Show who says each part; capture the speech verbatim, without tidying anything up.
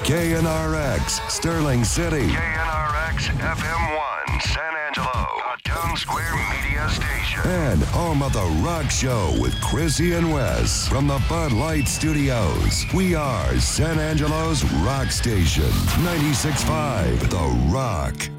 Speaker 1: K N R X, Sterling City.
Speaker 2: K N R X F M one, San Angelo, a Town Square media station.
Speaker 1: And home of The Rock Show with Chrissy and Wes. From the Bud Light Studios, we are San Angelo's rock station. ninety-six point five The Rock.